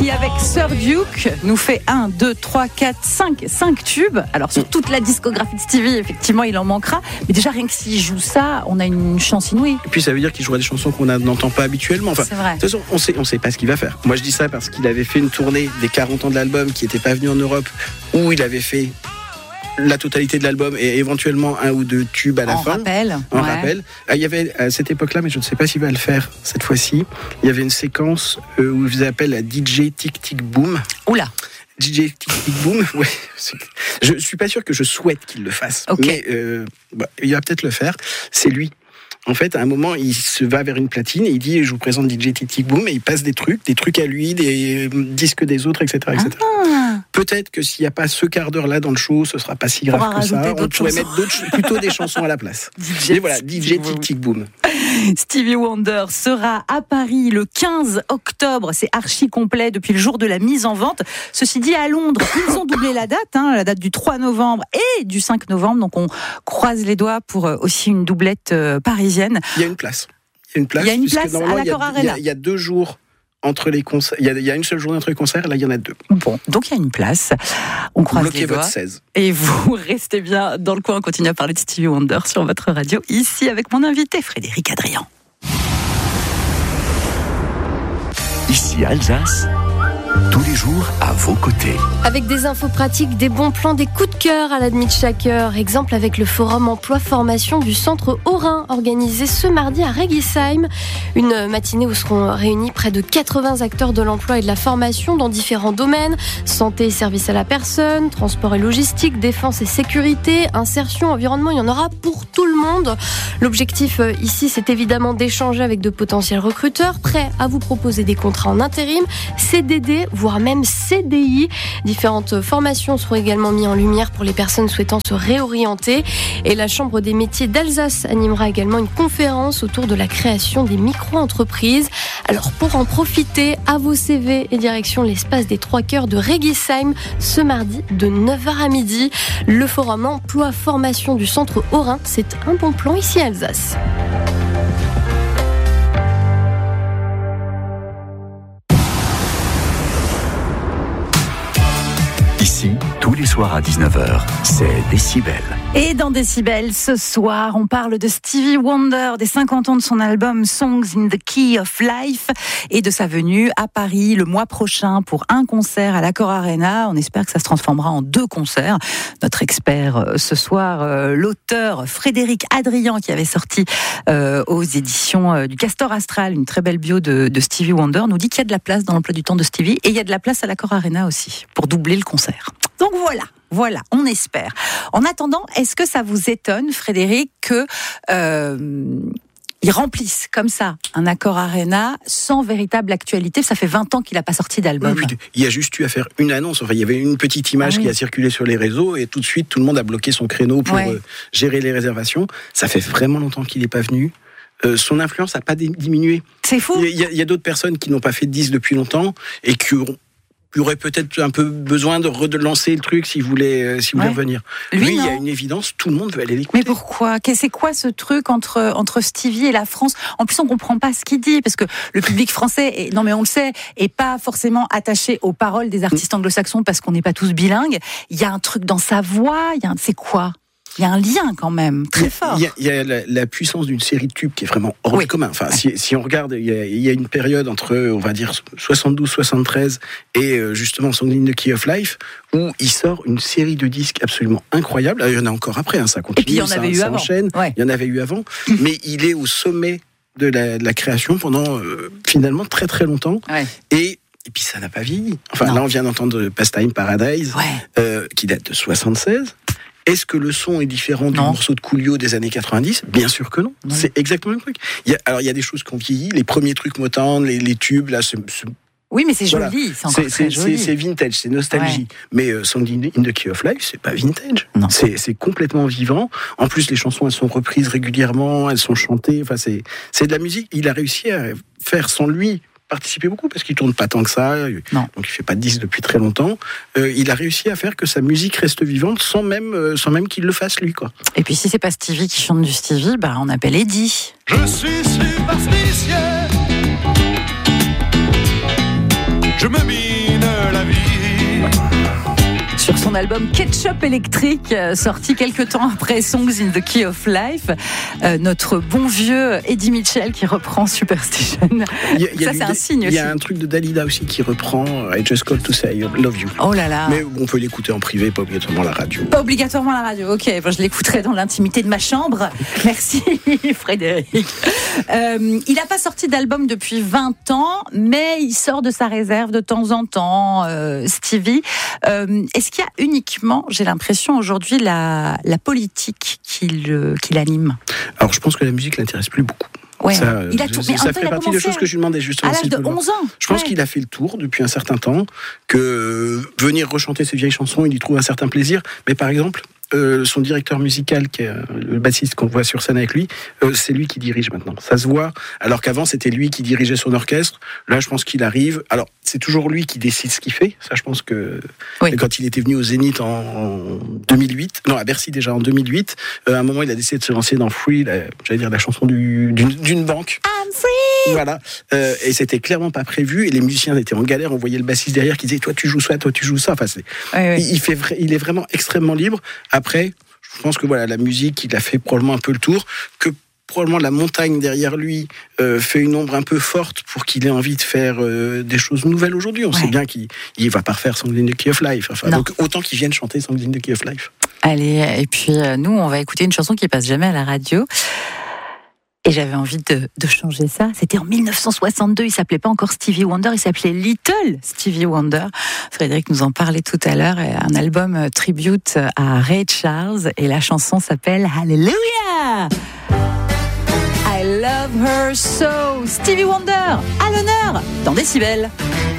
qui, avec Sir Duke, nous fait 1, 2, 3, 4, 5 tubes. Alors, sur toute la discographie de Stevie, effectivement, il en manquera. Mais déjà, rien que s'il joue ça, on a une chance inouïe. Et puis, ça veut dire qu'il jouera des chansons qu'on n'entend pas habituellement. Enfin, c'est vrai. De toute façon, on sait pas ce qu'il va faire. Moi, je dis ça parce qu'il avait fait une tournée des 40 ans de l'album qui n'était pas venu en Europe, où il avait fait la totalité de l'album et éventuellement 1 ou 2 tubes à la fin. Rappel. Il y avait à cette époque-là, mais je ne sais pas s'il va le faire cette fois-ci, il y avait une séquence où il faisait appel à DJ Tic Tic Boom. Oula. DJ Tic Tic Boom, ouais. Je suis pas sûr que je souhaite qu'il le fasse, mais il va peut-être le faire. C'est lui. En fait, à un moment, il se va vers une platine et il dit « Je vous présente DJ Tic Tic Boom » et il passe des trucs à lui, des disques des autres, etc. etc. Peut-être que s'il n'y a pas ce quart d'heure-là dans le show, ce ne sera pas si grave que ça. On pourrait mettre plutôt des chansons à la place. Et voilà, DJ Tic Tic Boom. Stevie Wonder sera à Paris le 15 octobre. C'est archi complet depuis le jour de la mise en vente. Ceci dit, à Londres, ils ont doublé la date du 3 novembre et du 5 novembre. Donc on croise les doigts pour aussi une doublette parisienne. Il y a une place. Il y a une place à l'Accor Arena. Il y a 2 jours entre les concerts. Il y a une seule journée entre les concerts. Là, il y en a 2. Bon, donc il y a une place. On croise Bloquez les doigts. votre 16. Et vous restez bien dans le coin. On continue à parler de Stevie Wonder sur votre radio. Ici, avec mon invité, Frédéric Adrian. Ici Alsace, tous les jours à vos côtés. Avec des infos pratiques, des bons plans, des coups de cœur à la demi de chaque heure. Exemple avec le forum emploi-formation du centre Haut-Rhin, organisé ce mardi à Regisheim. Une matinée où seront réunis près de 80 acteurs de l'emploi et de la formation dans différents domaines. Santé et services à la personne, transport et logistique, défense et sécurité, insertion, environnement, il y en aura pour tout le monde. L'objectif ici, c'est évidemment d'échanger avec de potentiels recruteurs prêts à vous proposer des contrats en intérim, CDD, voire même CDI. Différentes formations seront également mises en lumière pour les personnes souhaitant se réorienter. Et la Chambre des métiers d'Alsace animera également une conférence autour de la création des micro-entreprises. Alors pour en profiter, à vos CV et direction l'espace des 3 Cœurs de Regisheim ce mardi de 9h à midi. Le forum emploi-formation du centre Haut-Rhin, c'est un bon plan ici à Alsace. Ici, tous les soirs à 19h, c'est Décibel. Et dans Décibel, ce soir, on parle de Stevie Wonder, des 50 ans de son album Songs in the Key of Life et de sa venue à Paris le mois prochain pour un concert à l'Accor Arena. On espère que ça se transformera en 2 concerts. Notre expert ce soir, l'auteur Frédéric Adrian, qui avait sorti aux éditions du Castor Astral une très belle bio de Stevie Wonder, nous dit qu'il y a de la place dans l'emploi du temps de Stevie et il y a de la place à l'Accor Arena aussi pour doubler le concert. Donc voilà, on espère. En attendant, est-ce que ça vous étonne, Frédéric, que ils remplissent comme ça un Accor Arena sans véritable actualité? Ça fait 20 ans qu'il n'a pas sorti d'album. Oui, il y a juste eu à faire une annonce. Enfin, il y avait une petite image qui a circulé sur les réseaux et tout de suite, tout le monde a bloqué son créneau pour gérer les réservations. Ça fait vraiment longtemps qu'il n'est pas venu. Son influence n'a pas diminué. C'est fou. Il y a d'autres personnes qui n'ont pas fait de disques depuis longtemps et qui aurait peut-être un peu besoin de relancer le truc s'il voulait revenir. Lui, il y a une évidence, tout le monde veut aller l'écouter. Mais pourquoi? C'est quoi ce truc entre Stevie et la France? En plus, on comprend pas ce qu'il dit, parce que le public français, on le sait, est pas forcément attaché aux paroles des artistes anglo-saxons parce qu'on n'est pas tous bilingues. Il y a un truc dans sa voix, c'est quoi? Il y a un lien quand même, très fort. Il y a la puissance d'une série de tubes qui est vraiment hors du commun. Enfin, si on regarde, il y a une période entre, on va dire, 72-73 et justement Songs in the Key of Life, où il sort une série de disques absolument incroyables. Alors, il y en a encore après, ça continue, et puis, il y en avait eu avant. Enchaîne. Il y en avait eu avant, mais il est au sommet de la création pendant finalement très très longtemps. Et puis ça n'a pas vieilli. Enfin, là, on vient d'entendre Pastime Paradise, qui date de 76. Est-ce que le son est différent du morceau de Coolio des années 90 ? Bien sûr que non. C'est exactement le truc. Il y a des choses qui ont vieilli. Les premiers trucs Motown, les tubes, là, oui, mais c'est joli. C'est encore très joli. C'est vintage, c'est nostalgie. Mais Song in the Key of Life, c'est pas vintage. Non. C'est complètement vivant. En plus, les chansons, elles sont reprises régulièrement, elles sont chantées. Enfin, c'est de la musique. Il a réussi à faire sans lui participer beaucoup parce qu'il tourne pas tant que ça, donc il fait pas de disques depuis très longtemps. Il a réussi à faire que sa musique reste vivante sans même qu'il le fasse lui, quoi. Et puis si c'est pas Stevie qui chante du Stevie, on appelle Eddie. Je suis superstitieux, je me mine la vie. Sur son album Ketchup électrique, sorti quelques temps après Songs in the Key of Life, notre bon vieux Eddie Mitchell qui reprend Superstition. Ça, c'est un signe aussi. Il y a un truc de Dalida aussi qui reprend I Just Called to Say I Love You. Oh là là. Mais on peut l'écouter en privé, pas obligatoirement à la radio. Pas obligatoirement à la radio, ok. Bon, je l'écouterai dans l'intimité de ma chambre. Merci Frédéric. Il n'a pas sorti d'album depuis 20 ans, mais il sort de sa réserve de temps en temps, Stevie. Est-ce qu'il y a uniquement, j'ai l'impression aujourd'hui, la politique qui l'anime? Alors je pense que la musique l'intéresse plus beaucoup. Ouais, ça ça fait partie des choses que je lui demandais justement. À l'âge de 11 ans. Je pense qu'il a fait le tour depuis un certain temps, que venir rechanter ses vieilles chansons, il y trouve un certain plaisir. Mais par exemple, son directeur musical, qui est le bassiste qu'on voit sur scène avec lui, c'est lui qui dirige maintenant. Ça se voit, alors qu'avant c'était lui qui dirigeait son orchestre. Là, je pense qu'il arrive. Alors, c'est toujours lui qui décide ce qu'il fait. Ça, je pense que quand il était venu au Zénith en 2008, non, à Bercy déjà en 2008, à un moment, il a décidé de se lancer dans Free, la chanson d'une banque. I'm free. Voilà. Et c'était clairement pas prévu. Et les musiciens étaient en galère. On voyait le bassiste derrière qui disait toi tu joues ça, toi tu joues ça. Enfin, il est vraiment extrêmement libre. Après, je pense que voilà, la musique, il a fait probablement un peu le tour, que probablement la montagne derrière lui fait une ombre un peu forte pour qu'il ait envie de faire des choses nouvelles aujourd'hui. On sait bien qu'il va pas refaire Songs in the Key of Life. Enfin, donc autant qu'il vienne chanter Songs in the Key of Life. Allez, et puis nous, on va écouter une chanson qui passe jamais à la radio. Et j'avais envie de changer ça. C'était en 1962. Il s'appelait pas encore Stevie Wonder, il s'appelait Little Stevie Wonder. Frédéric nous en parlait tout à l'heure. Un album tribute à Ray Charles. Et la chanson s'appelle Hallelujah. I love her so. Stevie Wonder, à l'honneur, dans Décibel.